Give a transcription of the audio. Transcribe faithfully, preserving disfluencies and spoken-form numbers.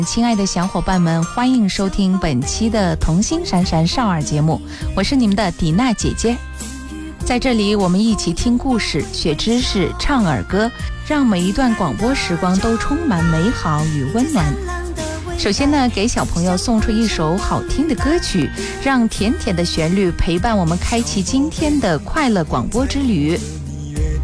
亲爱的小伙伴们，欢迎收听本期的童心闪闪少儿节目，我是你们的迪娜姐姐。在这里我们一起听故事、学知识、唱儿歌，让每一段广播时光都充满美好与温暖。首先呢，给小朋友送出一首好听的歌曲，让甜甜的旋律陪伴我们开启今天的快乐广播之旅。